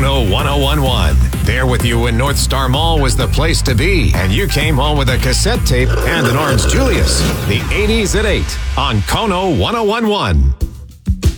Kono 1011. There with you when North Star Mall was the place to be, and you came home with a cassette tape and an orange Julius. The 80s at 8 on Kono 1011.